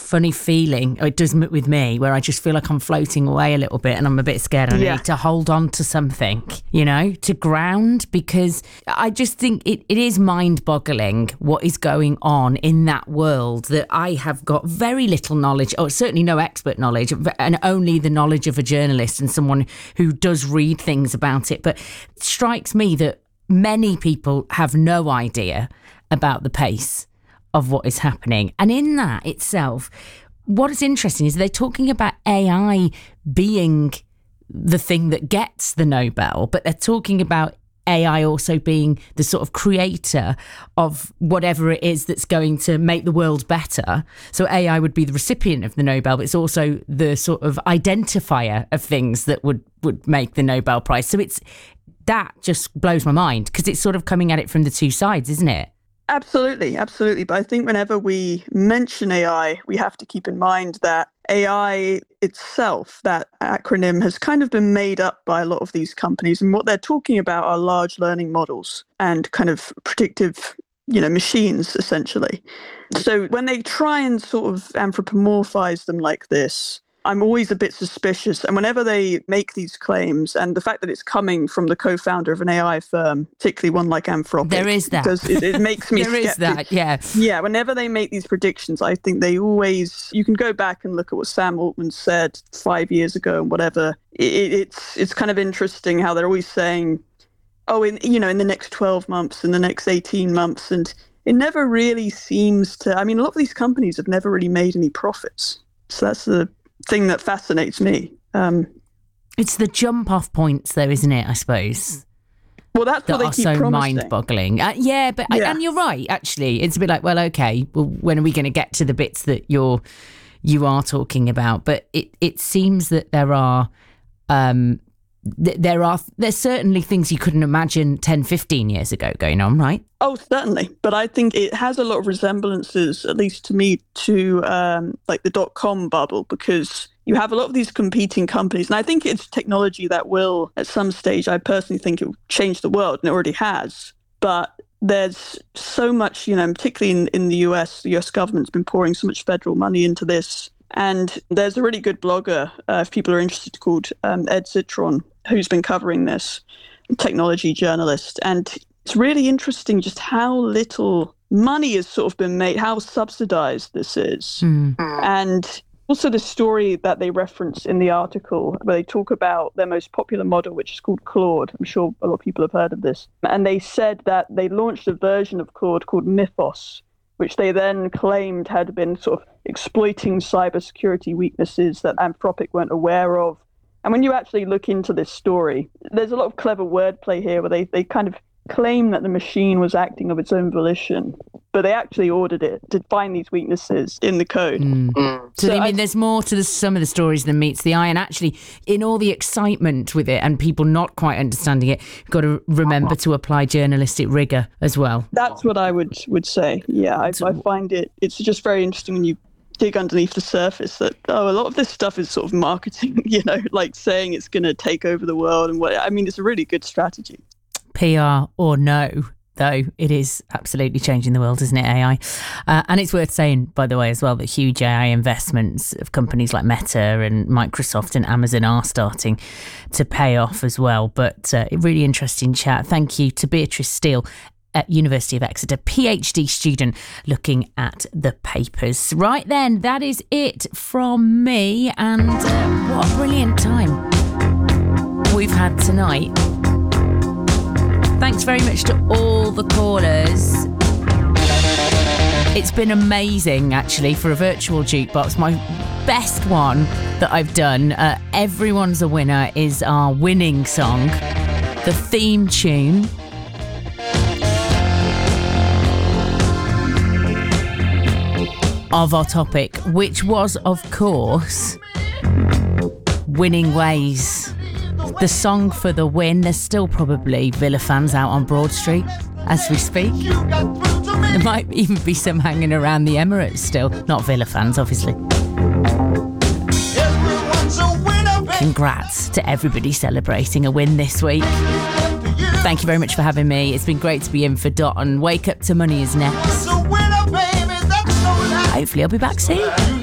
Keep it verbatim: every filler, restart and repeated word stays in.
funny feeling, or it does with me, where I just feel like I'm floating away a little bit and I'm a bit scared. I yeah. need to hold on to something, you know, to ground, because I just think it, it is mind-boggling what is going on in that world that I have got very little knowledge, or certainly no expert knowledge, and only the knowledge of a journalist and someone who does read things about it. But it strikes me that many people have no idea about the pace of what is happening. And in that itself, what is interesting is they're talking about A I being the thing that gets the Nobel, but they're talking about A I also being the sort of creator of whatever it is that's going to make the world better. So A I would be the recipient of the Nobel, but it's also the sort of identifier of things that would, would make the Nobel Prize. So it's that just blows my mind, because it's sort of coming at it from the two sides, isn't it? Absolutely, absolutely. But I think whenever we mention A I, we have to keep in mind that A I itself, that acronym, has kind of been made up by a lot of these companies. And what they're talking about are large learning models and kind of predictive, you know, machines, essentially. So when they try and sort of anthropomorphize them like this, I'm always a bit suspicious. And whenever they make these claims, and the fact that it's coming from the co-founder of an A I firm, particularly one like Anthropic. There is that. Does, it, it makes me there skeptic. is that, yeah. Yeah, whenever they make these predictions, I think they always, you can go back and look at what Sam Altman said five years ago and whatever. It, it's it's kind of interesting how they're always saying, oh, in you know, in the next twelve months, in the next eighteen months. And it never really seems to, I mean, a lot of these companies have never really made any profits. So that's the thing that fascinates me. Um, it's the jump off points though, isn't it, I suppose? Well, that's that what they are keep so promising. mind-boggling. Uh, yeah, but Yeah. I, and you're right, actually. It's a bit like, well, okay, well, when are we going to get to the bits that you're you are talking about? But it, it seems that there are um, th- there are there's certainly things you couldn't imagine ten, fifteen years ago going on, right? Oh, certainly. But I think it has a lot of resemblances, at least to me, to um, like the dot-com bubble, because you have a lot of these competing companies. And I think it's technology that will, at some stage, I personally think it will change the world, and it already has. But there's so much, you know, particularly in, in the U S, the U S government's been pouring so much federal money into this. And there's a really good blogger, uh, if people are interested, called um, Ed Citron, who's been covering this, technology journalist. And it's really interesting just how little money has sort of been made, how subsidized this is. Mm. And also the story that they reference in the article, where they talk about their most popular model, which is called Claude. I'm sure a lot of people have heard of this. And they said that they launched a version of Claude called Mythos, which they then claimed had been sort of exploiting cybersecurity weaknesses that Anthropic weren't aware of. And when you actually look into this story, there's a lot of clever wordplay here where they, they kind of claim that the machine was acting of its own volition, but they actually ordered it to find these weaknesses in the code. Mm. Mm. So, so I mean, I, there's more to the, some of the stories than meets the eye. And actually, in all the excitement with it and people not quite understanding it, you've got to remember to apply journalistic rigour as well. That's what I would, would say. Yeah, I, I find it, it's just very interesting when you dig underneath the surface that, oh, a lot of this stuff is sort of marketing, you know, like saying it's going to take over the world. And what, I mean, it's a really good strategy. P R or no, though, it is absolutely changing the world, isn't it, A I? Uh, and it's worth saying, by the way, as well, that huge A I investments of companies like Meta and Microsoft and Amazon are starting to pay off as well. But uh, a really interesting chat. Thank you to Beatrice Steele at University of Exeter, PhD student, looking at the papers. Right then, that is it from me. And uh, what a brilliant time we've had tonight. Thanks very much to all the callers. It's been amazing, actually, for a virtual jukebox. My best one that I've done, uh, Everyone's a Winner, is our winning song, the theme tune. Of our topic, which was, of course, Winning Ways. The song for the win. There's still probably Villa fans out on Broad Street as we speak. There might even be some hanging around the Emirates still. Not Villa fans, obviously. Congrats to everybody celebrating a win this week. Thank you very much for having me. It's been great to be in for Dot, and Wake Up to Money is next. Hopefully I'll be back soon.